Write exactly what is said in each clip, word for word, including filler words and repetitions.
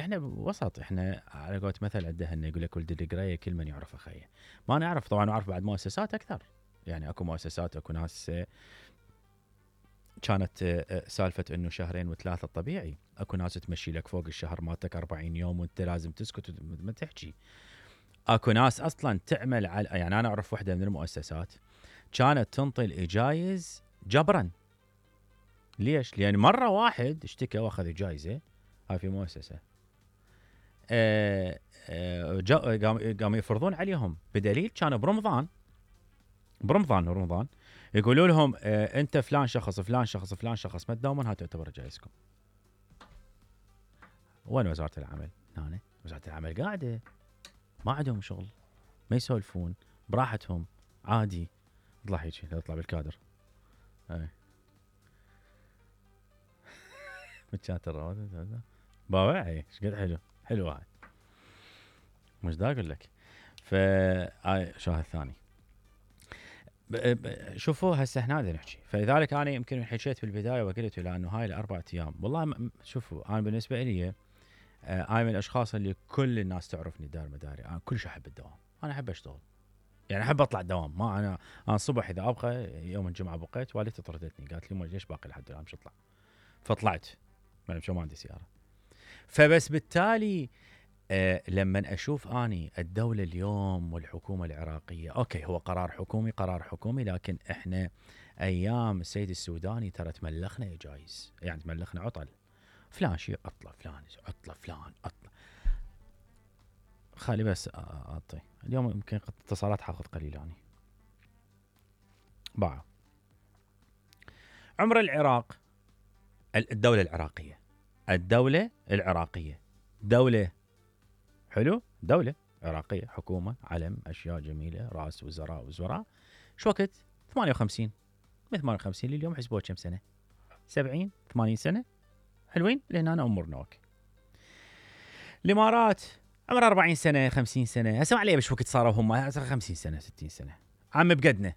احنا وسط، احنا على قولة مثل عندنا يقول لك ولد القريه كل من يعرف اخيه. ما نعرف طبعا، نعرف بعد مؤسسات اكثر، يعني اكو مؤسسات، اكو ناس كانت سالفه انه شهرين وثلاثه طبيعي، اكو ناس تمشي لك فوق الشهر مالتك أربعين يوم وانت لازم تسكت وما تحكي. اكو ناس اصلا تعمل على، يعني انا اعرف وحده من المؤسسات كانت تنطي الاجايز جبرا. ليش؟ لان مره واحد اشتكى واخذ جائزه، هاي في مؤسسه، قاموا يفرضون عليهم بدليل كان برمضان برمضان رمضان يقولوا لهم اه انت فلان شخص فلان شخص فلان شخص ما تداومون، هاي تعتبر جائزكم. وين وزاره العمل؟ هنا وزاره العمل قاعده ما عندهم شغل، ما يسولفون براحتهم عادي. اطلع هيك اطلع بالكادر. اي متشات الرواتب باوع. ايش قد حلو حلو هاي، مش دا اقول لك. ف هاي شاهد ثاني. شوفوا هسه احنا هذا نحكي، فلذلك انا يمكن حكيت بالبدايه وقلت لانه هاي الاربع ايام والله م... شوفوا انا بالنسبه لي انا من الاشخاص اللي كل الناس تعرفني دار مداري، انا كلش احب الدوام، انا احب اشتغل، يعني احب اطلع الدوام. ما انا انا الصبح اذا ابغى يوم الجمعه بقيت، والدتي طردتني قالت لي ليش باقي لحد الان مش اطلع، فطلعت ما شو ما عندي سياره. فبس بالتالي أه لما اشوف اني الدوله اليوم والحكومه العراقيه، اوكي هو قرار حكومي قرار حكومي، لكن احنا ايام السيد السوداني ترى تملخنا جايز، يعني تملخنا عطل، فلان شيء عطله، فلان عطله، فلان عطله. خلي بس اعطي اليوم يمكن اتصالات حاخذ قليل اني باع. عمر العراق، الدوله العراقيه الدوله العراقيه دوله حلو، دولة عراقية، حكومة، علم، أشياء جميلة، رأس وزراء وزراء. شو وقت؟ ثمانية وخمسين من ثمانية وخمسين لليوم حسبوه كم سنة؟ سبعين ثمانين سنة حلوين لهنا أنا أمورنا أوكي. الإمارات عمر أربعين سنة خمسين سنة، أسمع عليه بش وقت صاروا هم خمسين سنة ستين سنة، عم بقدنا.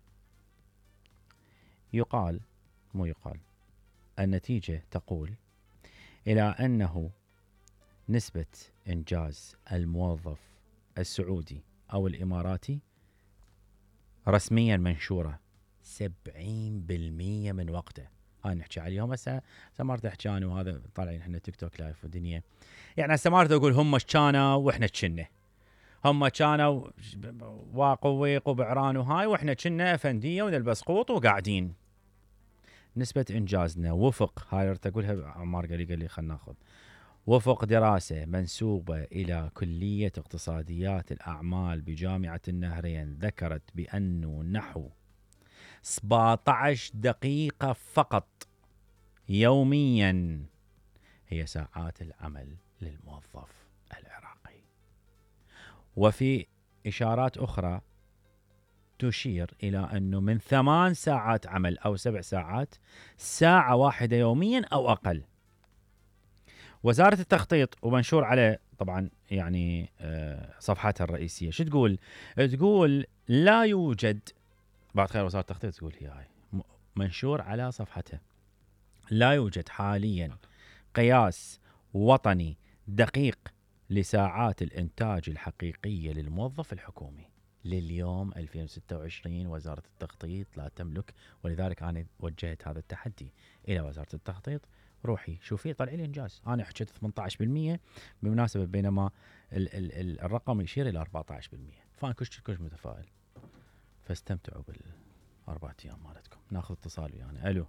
يقال مو يقال النتيجة تقول إلى أنه نسبة إنجاز الموظف السعودي أو الإماراتي رسميا منشورة سبعين بالمية من وقته. هاي نحكي عليهم هسه سمارت احكي انا وهذا طالعين احنا تيك توك لايف ودنيا، يعني سمارت اقول هم كانوا واحنا كنا، هم كانوا واقويق وبعران وهاي، واحنا كنا افنديه ونلبس قوط وقاعدين. نسبة انجازنا وفق هاي تقولها عمار قال لي قال لي خلينا ناخذ وفق دراسة منسوبة إلى كلية اقتصاديات الأعمال بجامعة النهرين، ذكرت بأنه نحو سبعة عشر دقيقة فقط يوميا هي ساعات العمل للموظف العراقي. وفي إشارات أخرى تشير إلى أنه من ثمان ساعات عمل أو سبع ساعات ساعة واحدة يوميا أو أقل. وزارة التخطيط ومنشور على طبعا يعني صفحاتها الرئيسية شو تقول؟ تقول لا يوجد، بعد خير وزارة التخطيط تقول هي هاي منشور على صفحتها، لا يوجد حاليا قياس وطني دقيق لساعات الإنتاج الحقيقية للموظف الحكومي لليوم ألفين وستة وعشرين. وزارة التخطيط لا تملك، ولذلك أنا وجهت هذا التحدي إلى وزارة التخطيط، روحي شوفي طلعي لي إنجاز. أنا حكيت ثمانية عشر بالمية بمناسبة، بينما ال ال ال الرقم يشير إلى أربعة عشر بالمية، فأنا كش كش متفائل. فاستمتعوا بالأربعة أيام مالتكم. ناخذ اتصال يعني. ألو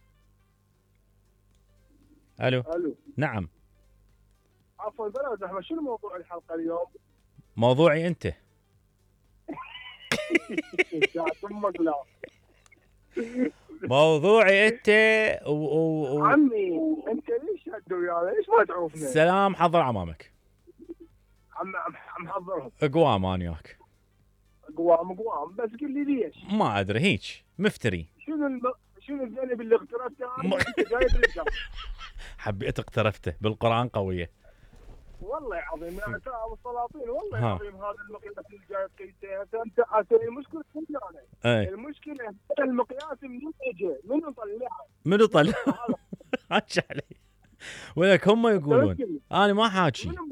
ألو ألو نعم. عفوا بلا زحمة، شنو موضوع الحلقة اليوم؟ موضوعي أنت. موضوعي أنت و... و... و... عمي أنت ليش هدوا ويانا؟ ليش ما تعوفنا؟ سلام حضر عمامك. عم عم حضرهم. أقوام أنا وياك. أقوام أقوام بس قل لي ليش؟ ما أدري هيك مفتري. شنو الم... شنو الجانب اللي اقترفته م... أنت جايب رجال؟ حبيت اقترفته بالقرآن قوية والله العظيم يا أبو السلاطين، والله ها. العظيم هذا المقياس اللي جاي تقيسه أنت أنت المشكلة كلها أنا. أي. المشكلة المقياس منين اجى؟ منو طلعه؟ منو طلع؟ حاش علي ولك هم يقولون أنا ما حاكي.